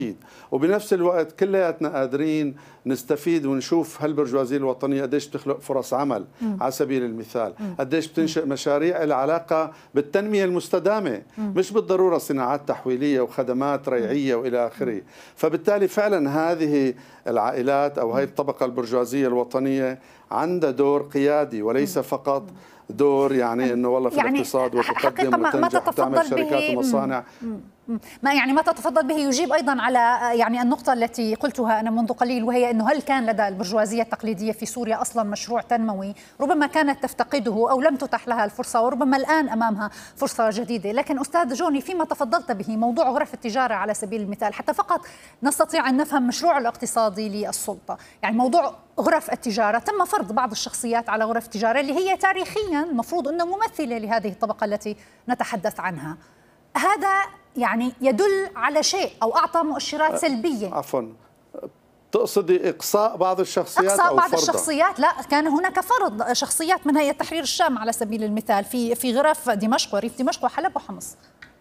وبنفس الوقت كلياتنا قادرين نستفيد ونشوف هالبرجوازيه الوطنيه قديش بتخلق فرص عمل. على سبيل المثال قديش بتنشئ مشاريع لها علاقه بالتنميه المستدامه، مش بالضروره صناعات تحويليه وخدمات ريعيه والى اخره. فبالتالي فعلا هذه العائلات او هذه الطبقه البرجوازيه الوطنيه عندها دور قيادي وليس فقط دور يعني انه والله في الاقتصاد وتقدم وتنجح وتعمل شركات ومصانع. ما تتفضل به يجيب أيضا على يعني النقطة التي قلتها أنا منذ قليل، وهي أنه هل كان لدى البرجوازية التقليدية في سوريا أصلا مشروع تنموي ربما كانت تفتقده أو لم تتح لها الفرصة، وربما الآن أمامها فرصة جديدة. لكن أستاذ جوني، فيما تفضلت به موضوع غرف التجارة على سبيل المثال، حتى فقط نستطيع أن نفهم مشروع الاقتصادي للسلطة، يعني موضوع غرف التجارة تم فرض بعض الشخصيات على غرف التجارة اللي هي تاريخيا المفروض أنه ممثلة لهذه الطبقة التي نتحدث عنها. هذا يعني يدل على شيء أو أعطى مؤشرات سلبية. عفوا، تقصدي إقصاء بعض الشخصيات أقصاء أو بعض فرضها؟ الشخصيات؟ لا، كان هناك فرض شخصيات من هيئة تحرير الشام على سبيل المثال في غرف دمشق وريف دمشق وحلب وحمص.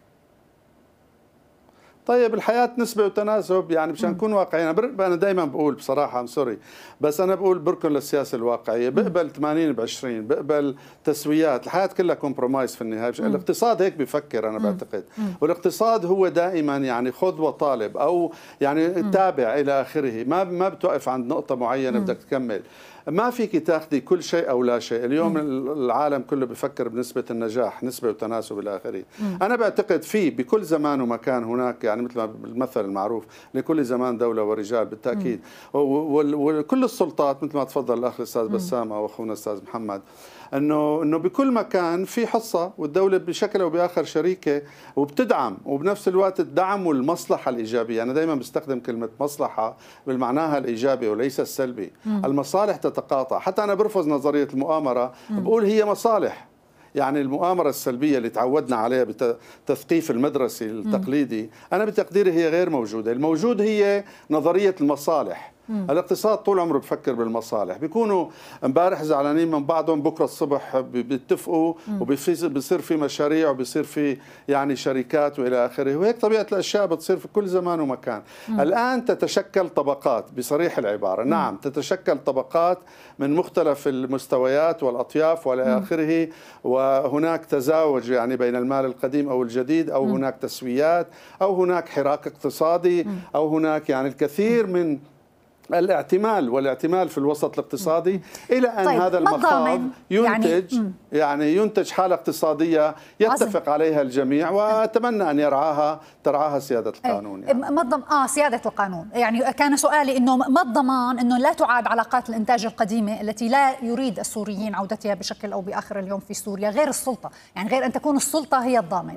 طيب الحياة نسبة وتناسب، يعني مشان نكون واقعيين. أنا دائما بقول بصراحة سوري، بس أنا بقول بركن للسياسة الواقعية، بقبل 80/20، بقبل تسويات. الحياة كلها كومبرومايز في النهاية. الاقتصاد هيك بيفكر أنا بعتقد، والاقتصاد هو دائما يعني خذ وطالب أو يعني تابع إلى آخره، ما بتوقف عند نقطة معينة بدك تكمل. ما فيك تاخذي كل شيء او لا شيء. اليوم العالم كله بفكر بنسبه النجاح، نسبه وتناسب الى اخره. انا بعتقد في بكل زمان ومكان هناك، يعني مثل ما المثل المعروف لكل زمان دوله ورجال بالتاكيد. وكل السلطات مثل ما تفضل الاخ الاستاذ بسام او اخونا الاستاذ محمد، انه بكل مكان في حصه، والدوله بشكل او باخر شريكه وبتدعم، وبنفس الوقت الدعم والمصلحه الايجابيه. انا دائما بستخدم كلمه مصلحه بالمعناها الايجابي وليس السلبي. المصالح تتقاطع. حتى انا برفض نظريه المؤامره، بقول هي مصالح. يعني المؤامرة السلبية اللي تعودنا عليها بتثقيف المدرسي التقليدي، أنا بتقديري هي غير موجودة. الموجود هي نظرية المصالح. الاقتصاد طول عمره بفكر بالمصالح. بيكونوا امبارح زعلانين من بعضهم، بكره الصبح بيتفقوا وبيصير في مشاريع وبيصير في يعني شركات والى اخره. وهيك طبيعه الاشياء بتصير في كل زمان ومكان. الان تتشكل طبقات بصريح العباره، نعم تتشكل طبقات من مختلف المستويات والاطياف والى اخره، وهناك تزاوج يعني بين المال القديم او الجديد، او هناك تسويات، او هناك حراك اقتصادي، او هناك يعني الكثير من والاعتمال في الوسط الاقتصادي، إلى أن طيب هذا المخاض ينتج يعني ينتج حالة اقتصادية يتفق عليها الجميع، وأتمنى أن ترعاها سيادة القانون. يعني سيادة القانون. يعني كان سؤالي إنه ما الضمان إنه لا تعاد علاقات الإنتاج القديمة التي لا يريد السوريين عودتها بشكل أو بآخر اليوم في سوريا، غير السلطة، يعني غير أن تكون السلطة هي الضامن.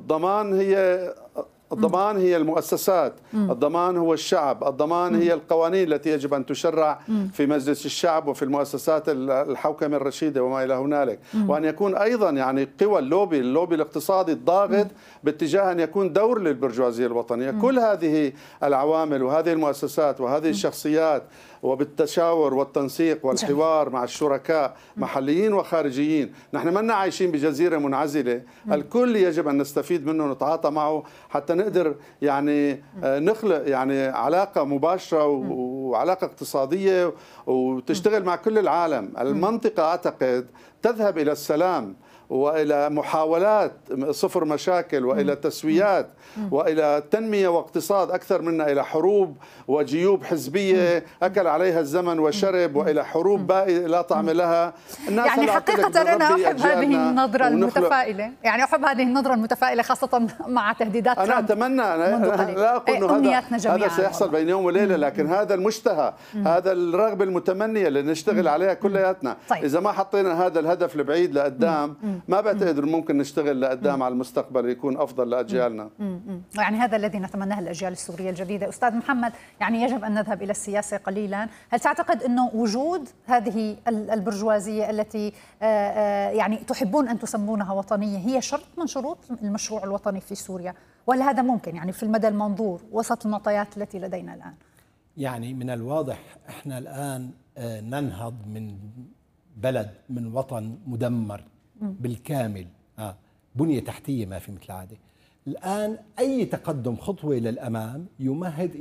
الضمان هي المؤسسات، الضمان هو الشعب، الضمان هي القوانين التي يجب أن تشرع في مجلس الشعب وفي المؤسسات الحوكمة الرشيدة وما إلى هنالك. وأن يكون أيضا يعني قوى اللوبي الاقتصادي الضاغط باتجاه أن يكون دور للبرجوازية الوطنية. كل هذه العوامل وهذه المؤسسات وهذه الشخصيات، وبالتشاور والتنسيق والحوار مع الشركاء محليين وخارجيين. نحن منا عايشين بجزيرة منعزلة، الكل يجب أن نستفيد منه ونتعاطى معه حتى نقدر يعني نخلق يعني علاقة مباشرة وعلاقة اقتصادية وتشتغل مع كل العالم. المنطقة أعتقد تذهب إلى السلام وإلى محاولات صفر مشاكل وإلى تسويات وإلى تنمية واقتصاد أكثر منا إلى حروب وجيوب حزبية أكل عليها الزمن وشرب، وإلى حروب باقية لا طعم لها. الناس يعني حقيقة أنا أحب هذه النظرة المتفائلة، يعني أحب هذه النظرة المتفائلة خاصة مع تهديدات أنا أتمنى، أنا لا أقول أنه هذا سيحصل بين يوم وليلة، لكن هذا المشتهى، هذا الرغبة المتمنية اللي نشتغل عليها كلياتنا. إذا ما حطينا هذا الهدف البعيد لقدام، ما بعتقد ممكن نشتغل لقدام على المستقبل يكون أفضل لأجيالنا. يعني هذا الذي نتمناه الأجيال السورية الجديدة. أستاذ محمد، يعني يجب أن نذهب إلى السياسة قليلا. هل تعتقد أنه وجود هذه البرجوازية التي يعني تحبون أن تسمونها وطنية هي شرط من شروط المشروع الوطني في سوريا، ولا هذا ممكن يعني في المدى المنظور وسط المعطيات التي لدينا الآن؟ يعني من الواضح احنا الآن ننهض من بلد، من وطن مدمر بالكامل، بنية تحتية ما في مثل عادة. الآن أي تقدم خطوة للأمام يمهد